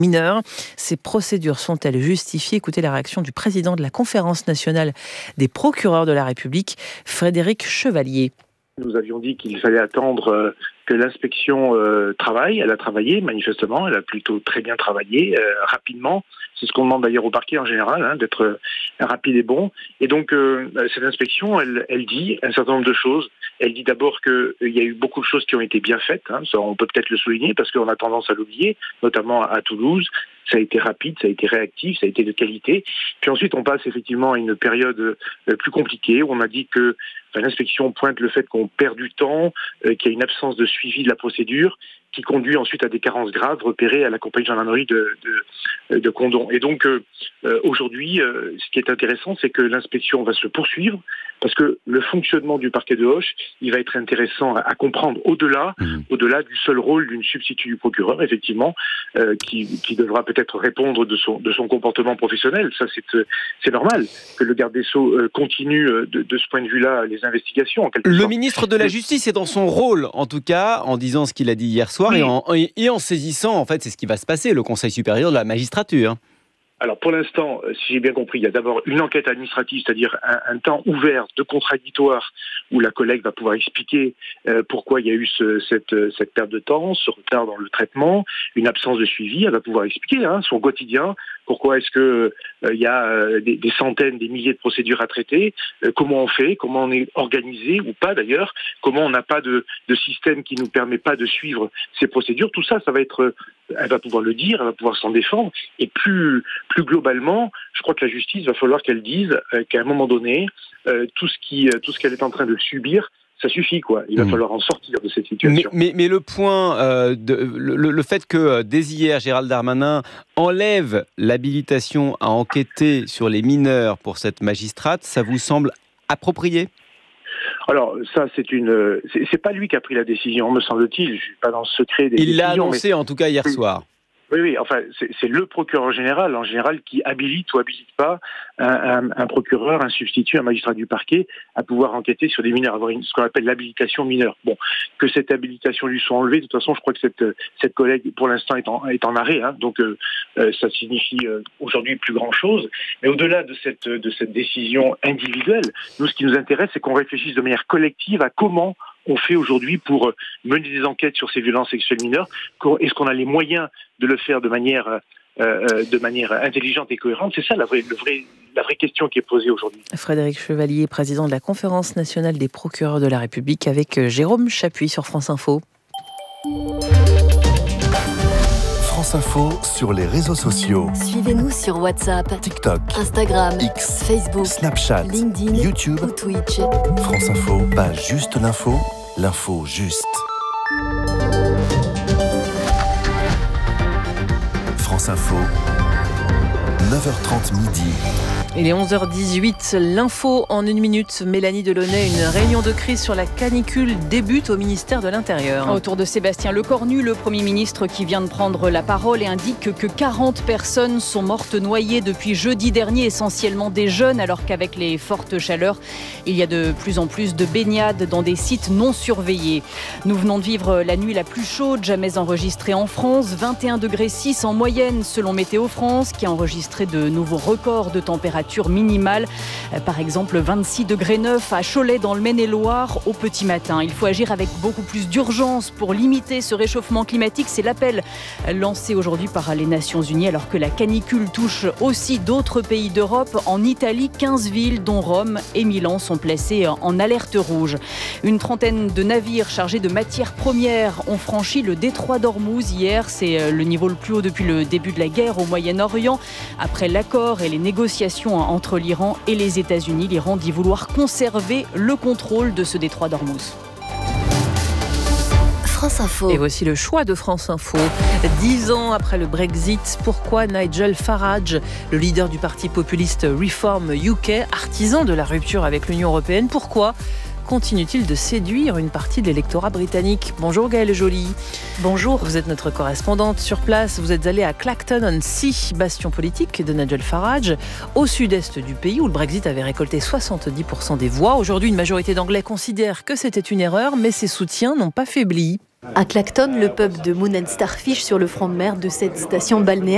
mineurs. Ces procédures sont-elles justifiées? Écoutez la réaction du président de la Conférence nationale des procureurs de la République, Frédéric Chevalier. Nous avions dit qu'il fallait attendre que l'inspection travaille. Elle a travaillé, manifestement. Elle a plutôt très bien travaillé, rapidement. C'est ce qu'on demande d'ailleurs au parquet en général, d'être rapide et bon. Et donc, cette inspection, elle dit un certain nombre de choses. Elle dit d'abord qu'il y a eu beaucoup de choses qui ont été bien faites. Ça, on peut peut-être le souligner parce qu'on a tendance à l'oublier, notamment à Toulouse. Ça a été rapide, ça a été réactif, ça a été de qualité. Puis ensuite, on passe effectivement à une période plus compliquée où on a dit que l'inspection pointe le fait qu'on perd du temps, qu'il y a une absence de suivi de la procédure qui conduit ensuite à des carences graves repérées à la compagnie de gendarmerie de Condom. Et donc, aujourd'hui, ce qui est intéressant, c'est que l'inspection va se poursuivre parce que le fonctionnement du parquet de Auch, il va être intéressant à comprendre au-delà du seul rôle d'une substitut du procureur, effectivement, qui devra peut-être répondre de son comportement professionnel. Ça, c'est normal que le garde des Sceaux continue de ce point de vue-là les investigations. Le ministre de la Justice est dans son rôle, en tout cas, en disant ce qu'il a dit hier soir, oui. et en saisissant, en fait, c'est ce qui va se passer, le Conseil supérieur de la magistrature. Alors pour l'instant, si j'ai bien compris, il y a d'abord une enquête administrative, c'est-à-dire un temps ouvert de contradictoire où la collègue va pouvoir expliquer pourquoi il y a eu cette perte de temps, ce retard dans le traitement, une absence de suivi. Elle va pouvoir expliquer son quotidien, pourquoi est-ce que il y a des centaines, des milliers de procédures à traiter, comment on fait, comment on est organisé ou pas d'ailleurs, comment on n'a pas de système qui nous permet pas de suivre ces procédures. Tout ça, ça va être, elle va pouvoir le dire, elle va pouvoir s'en défendre. Et plus globalement, je crois que la justice va falloir qu'elle dise qu'à un moment donné, tout ce qu'elle est en train de subir, ça suffit, quoi. Il va falloir en sortir de cette situation. Mais le point, le fait que dès hier, Gérald Darmanin enlève l'habilitation à enquêter sur les mineurs pour cette magistrate, ça vous semble approprié ? Alors ça, c'est pas lui qui a pris la décision, me semble-t-il. Je suis pas dans le secret des décisions. Il l'a annoncé en tout cas hier soir. Oui, enfin, c'est le procureur général, en général, qui habilite ou habilite pas un procureur, un substitut, un magistrat du parquet à pouvoir enquêter sur des mineurs, avoir ce qu'on appelle l'habilitation mineure. Bon, que cette habilitation lui soit enlevée, de toute façon, je crois que cette collègue, pour l'instant, est en arrêt, donc ça signifie aujourd'hui plus grand-chose. Mais au-delà de cette décision individuelle, nous, ce qui nous intéresse, c'est qu'on réfléchisse de manière collective à comment on fait aujourd'hui pour mener des enquêtes sur ces violences sexuelles mineures. Est-ce qu'on a les moyens de le faire de manière intelligente et cohérente? C'est ça la vraie question qui est posée aujourd'hui. Frédéric Chevalier, président de la Conférence nationale des procureurs de la République, avec Jérôme Chapuis sur France Info. France Info sur les réseaux sociaux. Suivez-nous sur WhatsApp, TikTok, Instagram, X, Facebook, Snapchat, LinkedIn, YouTube ou Twitch. France Info, pas juste l'info, l'info juste. France Info, 9h30 midi. Il est 11h18, l'info en une minute. Mélanie Delaunay, une réunion de crise sur la canicule débute au ministère de l'Intérieur. Autour de Sébastien Lecornu, le Premier ministre qui vient de prendre la parole et indique que 40 personnes sont mortes noyées depuis jeudi dernier, essentiellement des jeunes, alors qu'avec les fortes chaleurs, il y a de plus en plus de baignades dans des sites non surveillés. Nous venons de vivre la nuit la plus chaude jamais enregistrée en France, 21,6 degrés en moyenne selon Météo France, qui a enregistré de nouveaux records de température minimale. Par exemple, 26,9 degrés à Cholet dans le Maine-et-Loire au petit matin. Il faut agir avec beaucoup plus d'urgence pour limiter ce réchauffement climatique. C'est l'appel lancé aujourd'hui par les Nations Unies alors que la canicule touche aussi d'autres pays d'Europe. En Italie, 15 villes dont Rome et Milan sont placées en alerte rouge. Une trentaine de navires chargés de matières premières ont franchi le détroit d'Ormuz hier. C'est le niveau le plus haut depuis le début de la guerre au Moyen-Orient. Après l'accord et les négociations entre l'Iran et les États-Unis, l'Iran dit vouloir conserver le contrôle de ce détroit d'Ormuz. France Info. Et voici le choix de France Info. 10 ans après le Brexit, pourquoi Nigel Farage, le leader du parti populiste Reform UK, artisan de la rupture avec l'Union européenne, pourquoi continue-t-il de séduire une partie de l'électorat britannique? Bonjour Gaëlle Joly. Bonjour. Vous êtes notre correspondante sur place. Vous êtes allée à Clacton-on-Sea, bastion politique de Nigel Farage, au sud-est du pays où le Brexit avait récolté 70% des voix. Aujourd'hui, une majorité d'Anglais considère que c'était une erreur, mais ses soutiens n'ont pas faibli. À Clacton, le pub de Moon & Starfish sur le front de mer de cette station balnéaire